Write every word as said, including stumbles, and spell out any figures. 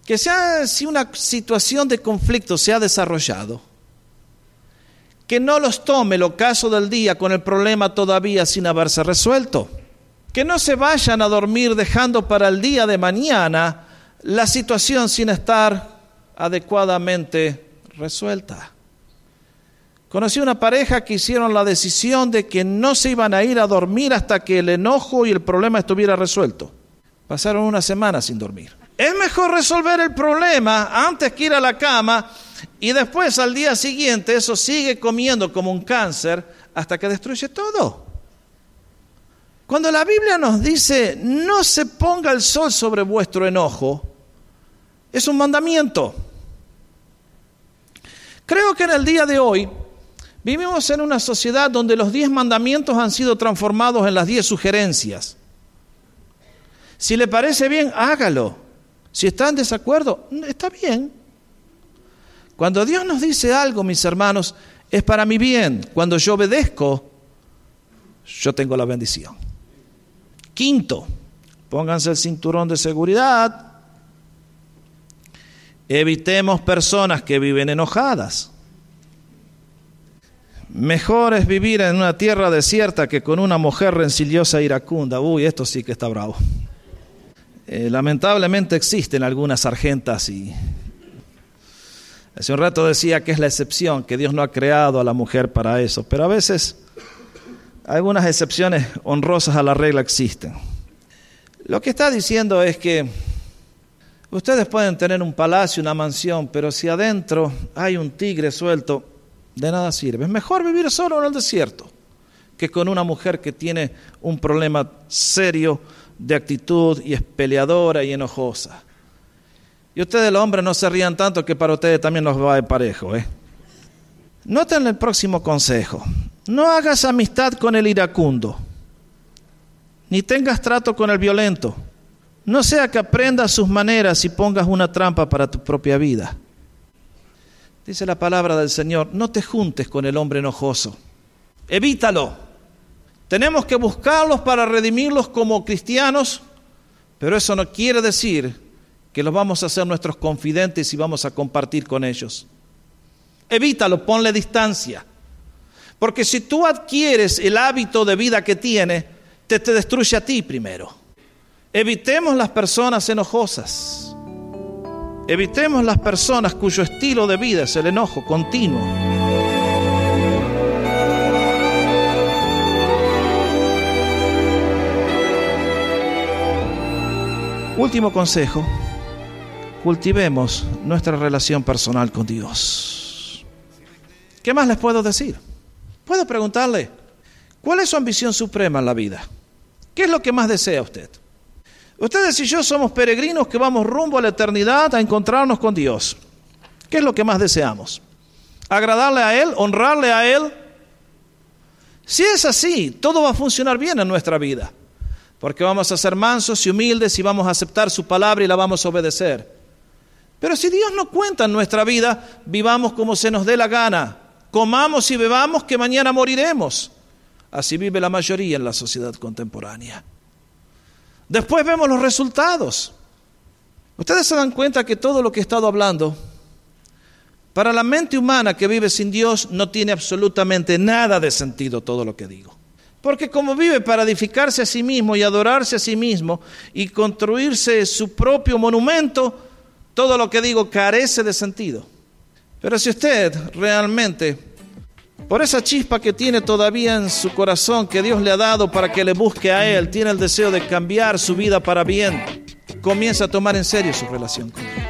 que sea, si una situación de conflicto se ha desarrollado, que no los tome el ocaso del día con el problema todavía sin haberse resuelto. Que no se vayan a dormir dejando para el día de mañana la situación sin estar adecuadamente resuelta. Conocí una pareja que hicieron la decisión de que no se iban a ir a dormir hasta que el enojo y el problema estuviera resuelto. Pasaron una semana sin dormir. Es mejor resolver el problema antes que ir a la cama y después al día siguiente eso sigue comiendo como un cáncer hasta que destruye todo. Cuando la Biblia nos dice no se ponga el sol sobre vuestro enojo, es un mandamiento. Creo que en el día de hoy vivimos en una sociedad donde los diez mandamientos han sido transformados en las diez sugerencias. Si le parece bien, hágalo. Si está en desacuerdo, está bien. Cuando Dios nos dice algo, mis hermanos, es para mi bien. Cuando yo obedezco, yo tengo la bendición. Quinto, pónganse el cinturón de seguridad. Evitemos personas que viven enojadas. Mejor es vivir en una tierra desierta que con una mujer rencillosa e iracunda. Uy, esto sí que está bravo. Eh, lamentablemente existen algunas sargentas y hace un rato decía que es la excepción, que Dios no ha creado a la mujer para eso, pero a veces algunas excepciones honrosas a la regla existen. Lo que está diciendo es que ustedes pueden tener un palacio, una mansión, pero si adentro hay un tigre suelto, de nada sirve. Es mejor vivir solo en el desierto que con una mujer que tiene un problema serio de actitud y es peleadora y enojosa. Y ustedes los hombres no se rían tanto que para ustedes también los va de parejo, ¿eh? Noten el próximo consejo. No hagas amistad con el iracundo, ni tengas trato con el violento. No sea que aprendas sus maneras y pongas una trampa para tu propia vida. Dice la palabra del Señor, no te juntes con el hombre enojoso. Evítalo. Tenemos que buscarlos para redimirlos como cristianos, pero eso no quiere decir que los vamos a hacer nuestros confidentes y vamos a compartir con ellos. Evítalo, ponle distancia. Porque si tú adquieres el hábito de vida que tiene, te, te destruye a ti primero. Evitemos las personas enojosas. Evitemos las personas cuyo estilo de vida es el enojo continuo. Último consejo, cultivemos nuestra relación personal con Dios. ¿Qué más les puedo decir? Puedo preguntarle, ¿cuál es su ambición suprema en la vida? ¿Qué es lo que más desea usted? Ustedes y yo somos peregrinos que vamos rumbo a la eternidad a encontrarnos con Dios. ¿Qué es lo que más deseamos? ¿Agradarle a Él? ¿Honrarle a Él? Si es así, todo va a funcionar bien en nuestra vida. Porque vamos a ser mansos y humildes y vamos a aceptar su palabra y la vamos a obedecer. Pero si Dios no cuenta en nuestra vida, vivamos como se nos dé la gana. Comamos y bebamos que mañana moriremos. Así vive la mayoría en la sociedad contemporánea. Después vemos los resultados. Ustedes se dan cuenta que todo lo que he estado hablando, para la mente humana que vive sin Dios, no tiene absolutamente nada de sentido todo lo que digo. Porque como vive para edificarse a sí mismo y adorarse a sí mismo y construirse su propio monumento, todo lo que digo carece de sentido. Pero si usted realmente, por esa chispa que tiene todavía en su corazón que Dios le ha dado para que le busque a Él, tiene el deseo de cambiar su vida para bien, comienza a tomar en serio su relación con Él.